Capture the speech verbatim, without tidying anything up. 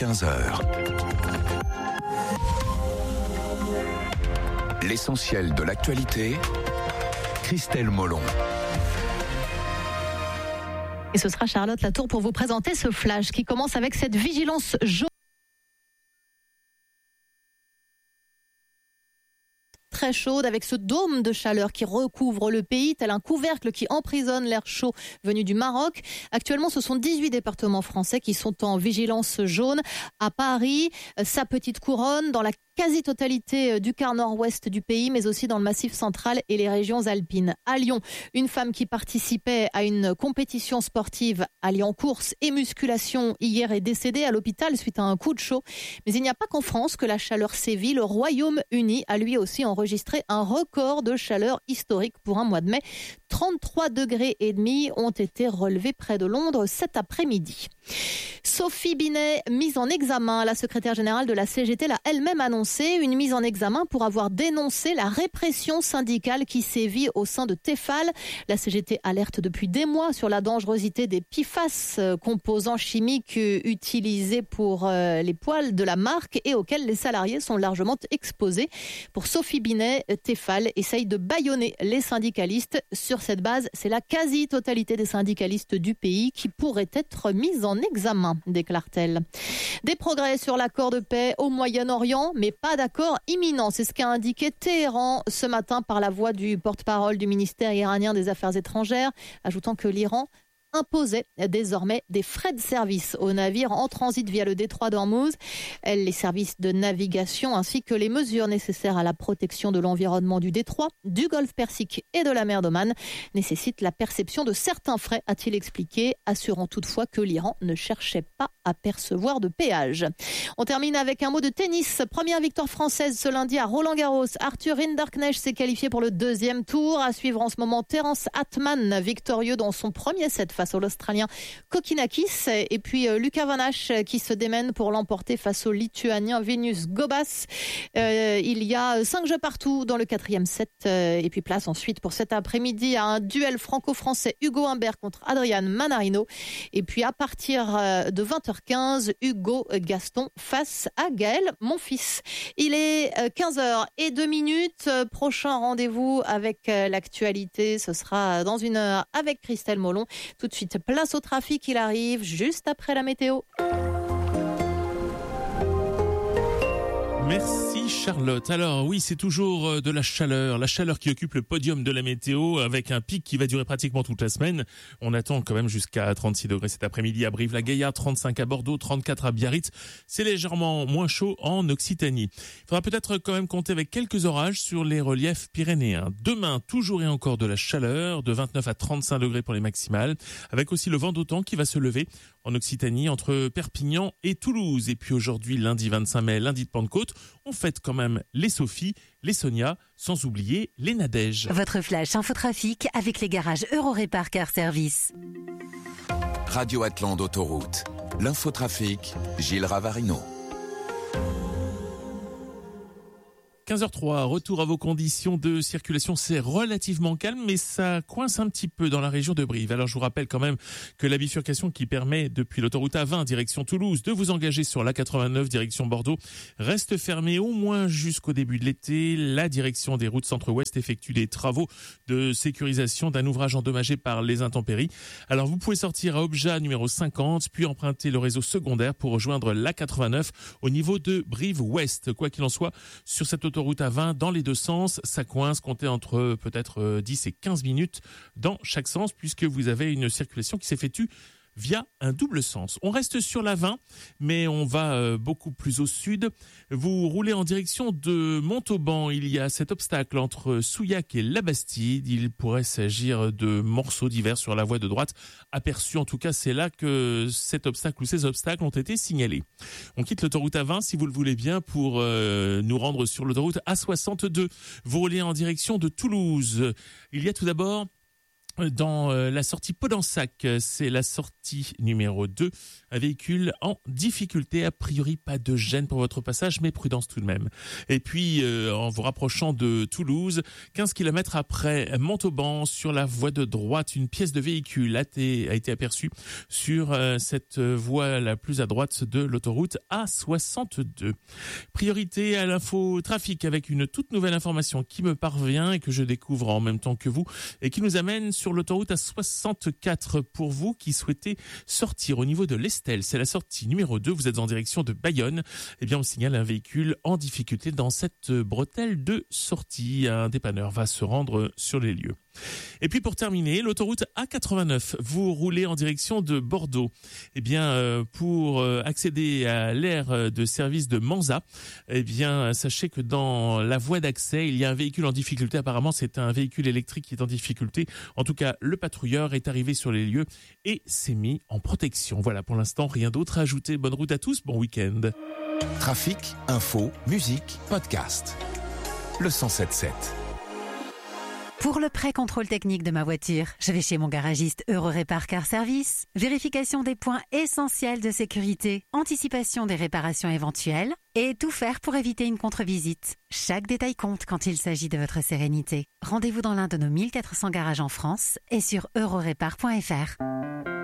quinze heures. L'essentiel de l'actualité, Christelle Molon. Et ce sera Charlotte Latour pour vous présenter ce flash qui commence avec cette vigilance jaune. Très chaude avec ce dôme de chaleur qui recouvre le pays, tel un couvercle qui emprisonne l'air chaud venu du Maroc. Actuellement, ce sont dix-huit départements français qui sont en vigilance jaune. À Paris, sa petite couronne, dans la quasi-totalité du quart nord-ouest du pays, mais aussi dans le Massif central et les régions alpines. À Lyon, une femme qui participait à une compétition sportive alliant course et musculation hier est décédée à l'hôpital suite à un coup de chaud. Mais il n'y a pas qu'en France que la chaleur sévit. Le Royaume-Uni a lui aussi enregistré un record de chaleur historique pour un mois de mai. trente-trois degrés et demi ont été relevés près de Londres cet après-midi. Sophie Binet, mise en examen. La secrétaire générale de la C G T l'a elle-même annoncé une mise en examen pour avoir dénoncé la répression syndicale qui sévit au sein de Tefal. La C G T alerte depuis des mois sur la dangerosité des P F A S, composants chimiques utilisés pour les poêles de la marque et auxquels les salariés sont largement exposés. Pour Sophie Binet, Tefal essaye de bâillonner les syndicalistes. Sur cette base, c'est la quasi-totalité des syndicalistes du pays qui pourraient être mise en examen, déclare-t-elle. Des progrès sur l'accord de paix au Moyen-Orient, mais pas d'accord imminent. C'est ce qu'a indiqué Téhéran ce matin par la voix du porte-parole du ministère iranien des Affaires étrangères, ajoutant que l'Iran imposait désormais des frais de service aux navires en transit via le détroit d'Ormuz, les services de navigation ainsi que les mesures nécessaires à la protection de l'environnement du détroit, du golfe Persique et de la mer d'Oman nécessitent la perception de certains frais, a-t-il expliqué, assurant toutefois que l'Iran ne cherchait pas à percevoir de péage. On termine avec un mot de tennis. Première victoire française ce lundi à Roland-Garros. Arthur Rinderknecht s'est qualifié pour le deuxième tour. À suivre en ce moment Terence Atman, victorieux dans son premier set face à l'Australien Kokinakis. Et puis euh, Lucas Van Hache qui se démène pour l'emporter face au Lituanien Vilnius Gobas. Euh, il y a cinq jeux partout dans le quatrième set. Euh, et puis place ensuite pour cet après-midi à un duel franco-français Hugo Humbert contre Adrian Manarino. Et puis à partir de vingt heures quinze, Hugo Gaston face à Gaël Monfils. Il est quinze heures zéro deux minutes. Prochain rendez-vous avec l'actualité, ce sera dans une heure avec Christelle Molon. Tout de suite, place au trafic, il arrive juste après la météo. Merci Charlotte. Alors oui, c'est toujours de la chaleur, la chaleur qui occupe le podium de la météo avec un pic qui va durer pratiquement toute la semaine. On attend quand même jusqu'à trente-six degrés cet après-midi à Brive-la-Gaillarde, trente-cinq à Bordeaux, trente-quatre à Biarritz. C'est légèrement moins chaud en Occitanie. Il faudra peut-être quand même compter avec quelques orages sur les reliefs pyrénéens. Demain, toujours et encore de la chaleur, de vingt-neuf à trente-cinq degrés pour les maximales, avec aussi le vent d'automne qui va se lever en Occitanie entre Perpignan et Toulouse. Et puis aujourd'hui, lundi vingt-cinq mai, lundi de Pentecôte, on fête quand même les Sophie, les Sonia, sans oublier les Nadège. Votre flash infotrafic avec les garages Eurorépar Car Service. Radio Atlante Autoroute. L'infotrafic, Gilles Ravarino. quinze heures trois, retour à vos conditions de circulation. C'est relativement calme, mais ça coince un petit peu dans la région de Brive. Alors, je vous rappelle quand même que la bifurcation qui permet, depuis l'autoroute A vingt, direction Toulouse, de vous engager sur l'A quatre-vingt-neuf, direction Bordeaux, reste fermée au moins jusqu'au début de l'été. La direction des routes centre-ouest effectue des travaux de sécurisation d'un ouvrage endommagé par les intempéries. Alors, vous pouvez sortir à Objat, numéro cinquante, puis emprunter le réseau secondaire pour rejoindre l'A quatre-vingt-neuf au niveau de Brive-Ouest. Quoi qu'il en soit, sur cette autoroute Autoroute A vingt dans les deux sens, ça coince, comptez entre peut-être dix et quinze minutes dans chaque sens puisque vous avez une circulation qui s'effectue via un double sens. On reste sur la vingt, mais on va beaucoup plus au sud. Vous roulez en direction de Montauban. Il y a cet obstacle entre Souillac et La Bastide. Il pourrait s'agir de morceaux divers sur la voie de droite. Aperçus, en tout cas, c'est là que cet obstacle ou ces obstacles ont été signalés. On quitte l'autoroute A vingt, si vous le voulez bien, pour euh, nous rendre sur l'autoroute A soixante-deux. Vous roulez en direction de Toulouse. Il y a tout d'abord dans la sortie Podensac, c'est la sortie numéro deux, un véhicule en difficulté, a priori pas de gêne pour votre passage, mais prudence tout de même. Et puis euh, en vous rapprochant de Toulouse, quinze kilomètres après Montauban, sur la voie de droite, une pièce de véhicule a été, a été aperçue sur euh, cette voie la plus à droite de l'autoroute A soixante-deux. Priorité à l'infotrafic avec une toute nouvelle information qui me parvient et que je découvre en même temps que vous et qui nous amène sur sur l'autoroute A soixante-quatre pour vous qui souhaitez sortir au niveau de l'Estel. C'est la sortie numéro deux. Vous êtes en direction de Bayonne. Eh bien, on signale un véhicule en difficulté dans cette bretelle de sortie. Un dépanneur va se rendre sur les lieux. Et puis pour terminer, l'autoroute A quatre-vingt-neuf, vous roulez en direction de Bordeaux. Eh bien, euh, pour euh, accéder à l'aire de service de Manza, eh bien, sachez que dans la voie d'accès, il y a un véhicule en difficulté. Apparemment, c'est un véhicule électrique qui est en difficulté. En tout cas, le patrouilleur est arrivé sur les lieux et s'est mis en protection. Voilà, pour l'instant, rien d'autre à ajouter. Bonne route à tous, bon week-end. Trafic, info, musique, podcast. Le cent sept sept. Pour le pré-contrôle technique de ma voiture, je vais chez mon garagiste Eurorépar Car Service. Vérification des points essentiels de sécurité, anticipation des réparations éventuelles et tout faire pour éviter une contre-visite. Chaque détail compte quand il s'agit de votre sérénité. Rendez-vous dans l'un de nos mille quatre cents garages en France et sur eurorépar point f r.